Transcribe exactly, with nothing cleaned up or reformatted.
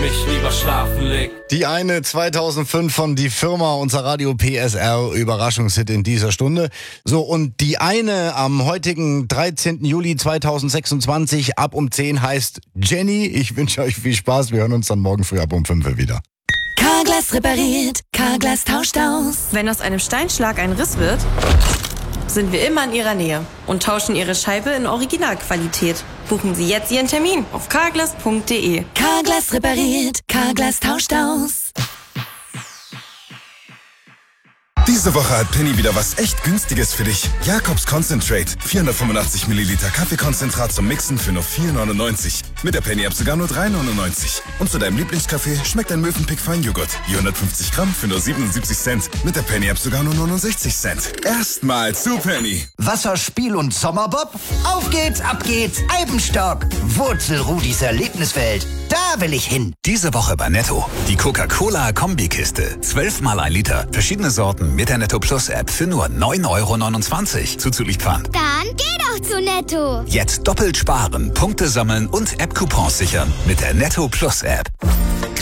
mich lieber schlafen leg. Die eine zweitausendfünf von Die Firma, unser Radio P S R Überraschungshit in dieser Stunde. So, und die eine am heutigen dreizehnten Juli zweitausendsechsundzwanzig ab um zehn heißt Jenny. Ich wünsche euch viel Spaß. Wir hören uns dann morgen früh ab um fünf wieder. Carglass repariert, Carglass tauscht aus. Wenn aus einem Steinschlag ein Riss wird, sind wir immer in Ihrer Nähe und tauschen Ihre Scheibe in Originalqualität. Buchen Sie jetzt Ihren Termin auf carglass punkt de. Carglass repariert, Carglass tauscht aus. Diese Woche hat Penny wieder was echt Günstiges für dich. Jakobs Concentrate. vierhundertfünfundachtzig Milliliter Kaffeekonzentrat zum Mixen für nur vier neunundneunzig. Mit der Penny-App sogar nur drei neunundneunzig. Und zu deinem Lieblingskaffee schmeckt ein Mövenpick Feinjoghurt. Je hundertfünfzig Gramm für nur siebenundsiebzig Cent. Mit der Penny-App sogar nur neunundsechzig Cent. Erstmal zu Penny. Wasserspiel und Sommerbob? Auf geht's, ab geht's, Eibenstock. Wurzelrudis Erlebniswelt. Da will ich hin. Diese Woche bei Netto. Die Coca-Cola-Kombikiste. Zwölfmal ein Liter. Verschiedene Sorten mit der Netto Plus App für nur neun Euro neunundzwanzig. Zuzüglich Pfand. Dann geh doch zu Netto. Jetzt doppelt sparen, Punkte sammeln und App-Coupons sichern mit der Netto Plus App.